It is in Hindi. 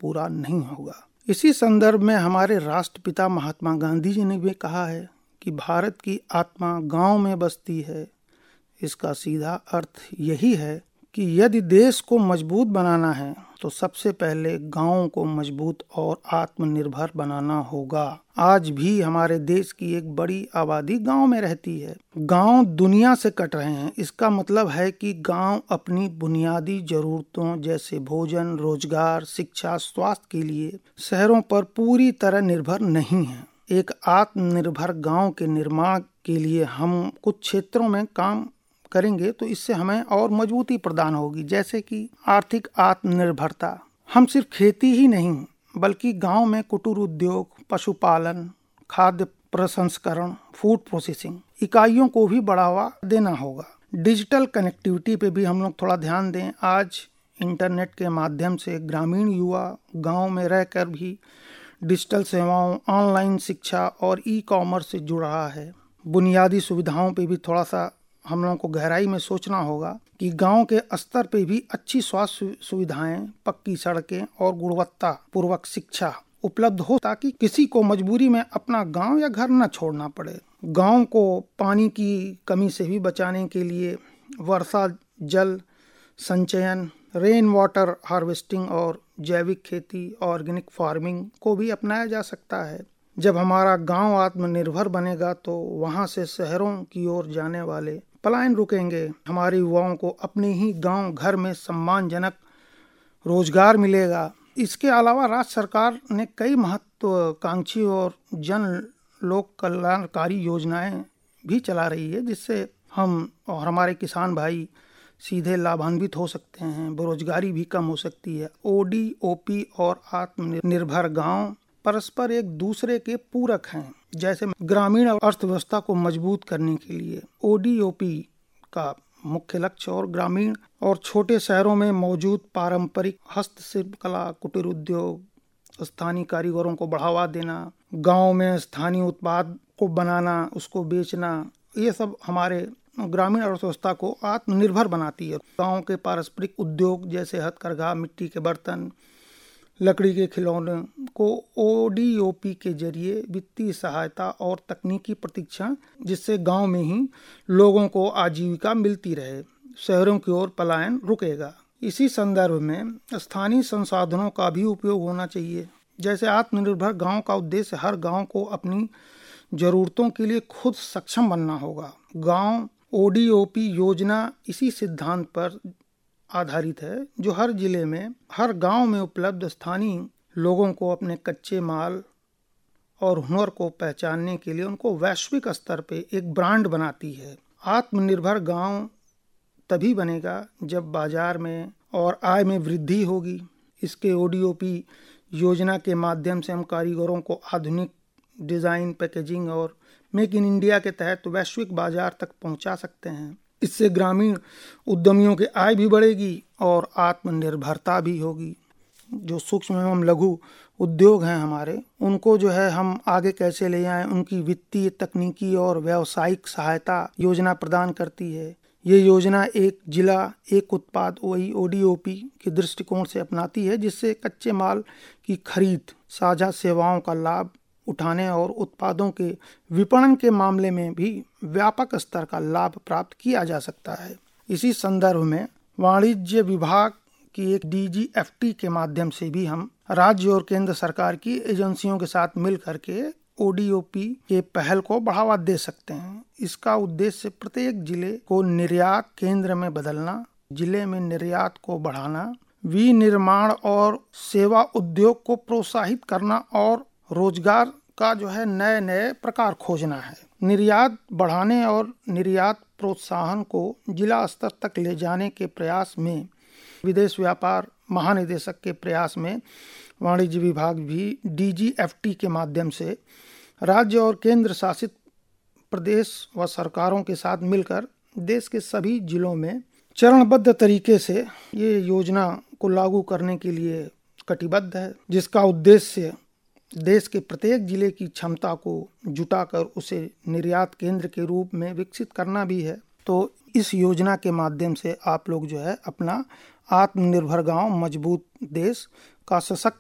पूरा नहीं होगा। इसी संदर्भ में हमारे राष्ट्रपिता महात्मा गांधी जी ने भी कहा है कि भारत की आत्मा गांव में बसती है। इसका सीधा अर्थ यही है कि यदि देश को मजबूत बनाना है तो सबसे पहले गांवों को मजबूत और आत्मनिर्भर बनाना होगा। आज भी हमारे देश की एक बड़ी आबादी गांव में रहती है। गांव दुनिया से कट रहे हैं। इसका मतलब है कि गांव अपनी बुनियादी जरूरतों जैसे भोजन, रोजगार, शिक्षा, स्वास्थ्य के लिए शहरों पर पूरी तरह निर्भर नहीं है। एक आत्मनिर्भर गांव के निर्माण के लिए हम कुछ क्षेत्रों में काम करेंगे तो इससे हमें और मजबूती प्रदान होगी, जैसे कि आर्थिक आत्मनिर्भरता। हम सिर्फ खेती ही नहीं बल्कि गांव में कुटीर उद्योग, पशुपालन, खाद्य प्रसंस्करण, फूड प्रोसेसिंग इकाइयों को भी बढ़ावा देना होगा। डिजिटल कनेक्टिविटी पे भी हम लोग थोड़ा ध्यान दें। आज इंटरनेट के माध्यम से ग्रामीण युवा गांव में रहकर भी डिजिटल सेवाओं, ऑनलाइन शिक्षा और ई-कॉमर्स से जुड़ रहा है। बुनियादी सुविधाओं पे भी थोड़ा सा हम लोगों को गहराई में सोचना होगा कि गांव के स्तर पे भी अच्छी स्वास्थ्य सुविधाएं, पक्की सड़कें और गुणवत्ता पूर्वक शिक्षा उपलब्ध हो, ताकि किसी को मजबूरी में अपना गांव या घर न छोड़ना पड़े। गांव को पानी की कमी से भी बचाने के लिए वर्षा जल संचयन, रेन वाटर हार्वेस्टिंग और जैविक खेती, ऑर्गेनिक फार्मिंग को भी अपनाया जा सकता है। जब हमारा गांव आत्मनिर्भर बनेगा तो वहां से शहरों की ओर जाने वाले पलायन रुकेंगे। हमारे युवाओं को अपने ही गांव घर में सम्मानजनक रोजगार मिलेगा। इसके अलावा राज्य सरकार ने कई महत्वाकांक्षी और जन लोक कल्याणकारी योजनाएं भी चला रही है, जिससे हम और हमारे किसान भाई सीधे लाभान्वित हो सकते हैं। बेरोजगारी भी कम हो सकती है। ODOP और आत्मनिर्भर गांव परस्पर एक दूसरे के पूरक हैं। जैसे ग्रामीण अर्थव्यवस्था को मजबूत करने के लिए ODOP का मुख्य लक्ष्य और ग्रामीण और छोटे शहरों में मौजूद पारंपरिक हस्तशिल्प कला, कुटीर उद्योग, स्थानीय कारीगरों को बढ़ावा देना, गांव में स्थानीय उत्पाद को बनाना, उसको बेचना, ये सब हमारे ग्रामीण अर्थव्यवस्था को आत्मनिर्भर बनाती है। गांव के पारंपरिक उद्योग जैसे हथकरघा, मिट्टी के बर्तन, लकड़ी के खिलौने को ODOP के जरिए वित्तीय सहायता और तकनीकी प्रशिक्षण, जिससे गांव में ही लोगों को आजीविका मिलती रहे, शहरों की ओर पलायन रुकेगा। इसी संदर्भ में स्थानीय संसाधनों का भी उपयोग होना चाहिए। जैसे आत्मनिर्भर गांव का उद्देश्य हर गांव को अपनी जरूरतों के लिए खुद सक्षम बनना होगा। गांव ODOP योजना इसी सिद्धांत पर आधारित है, जो हर जिले में, हर गांव में उपलब्ध स्थानीय लोगों को अपने कच्चे माल और हुनर को पहचानने के लिए उनको वैश्विक स्तर पे एक ब्रांड बनाती है। आत्मनिर्भर गांव तभी बनेगा जब बाजार में और आय में वृद्धि होगी। इसके ODOP योजना के माध्यम से हम कारीगरों को आधुनिक डिजाइन, पैकेजिंग और मेक इन इंडिया के तहत वैश्विक बाजार तक पहुंचा सकते हैं। इससे ग्रामीण उद्यमियों की आय भी बढ़ेगी और आत्मनिर्भरता भी होगी। जो सूक्ष्म एवं लघु उद्योग हैं हमारे, उनको जो है हम आगे कैसे ले जाएं, उनकी वित्तीय, तकनीकी और व्यावसायिक सहायता योजना प्रदान करती है। ये योजना एक जिला एक उत्पाद वही ODOP के दृष्टिकोण से अपनाती है, जिससे कच्चे माल की खरीद, साझा सेवाओं का लाभ उठाने और उत्पादों के विपणन के मामले में भी व्यापक स्तर का लाभ प्राप्त किया जा सकता है। इसी संदर्भ में वाणिज्य विभाग की एक DGFT के माध्यम से भी हम राज्य और केंद्र सरकार की एजेंसियों के साथ मिल करके ODOP के पहल को बढ़ावा दे सकते हैं। इसका उद्देश्य प्रत्येक जिले को निर्यात केंद्र में बदलना, जिले में निर्यात को बढ़ाना, विनिर्माण और सेवा उद्योग को प्रोत्साहित करना और रोजगार का जो है नए नए प्रकार खोजना है। निर्यात बढ़ाने और निर्यात प्रोत्साहन को जिला स्तर तक ले जाने के प्रयास में विदेश व्यापार महानिदेशक के प्रयास में वाणिज्य विभाग भी DGFT के माध्यम से राज्य और केंद्र शासित प्रदेश व सरकारों के साथ मिलकर देश के सभी जिलों में चरणबद्ध तरीके से ये योजना को लागू करने के लिए कटिबद्ध है, जिसका उद्देश्य देश के प्रत्येक जिले की क्षमता को जुटाकर उसे निर्यात केंद्र के रूप में विकसित करना भी है। तो इस योजना के माध्यम से आप लोग जो है अपना आत्मनिर्भर गांव, मजबूत देश का सशक्त